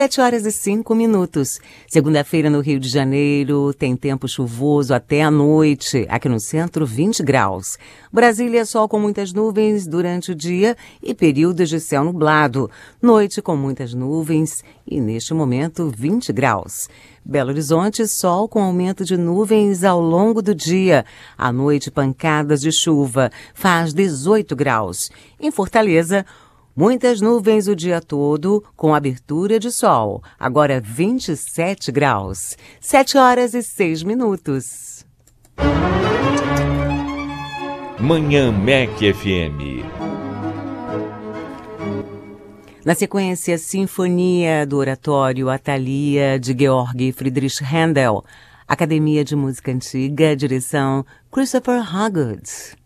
7h05. Segunda-feira no Rio de Janeiro tem tempo chuvoso até a noite. Aqui no centro, 20 graus. Brasília, sol com muitas nuvens durante o dia e períodos de céu nublado. Noite com muitas nuvens e, neste momento, 20 graus. Belo Horizonte, sol com aumento de nuvens ao longo do dia. À noite, pancadas de chuva. Faz 18 graus. Em Fortaleza, muitas nuvens o dia todo, com abertura de sol. Agora 27 graus. 7h06. Manhã MEC FM. Na sequência, Sinfonia do Oratório Athalia de Georg Friedrich Händel. Academia de Música Antiga, direção Christopher Hoggood.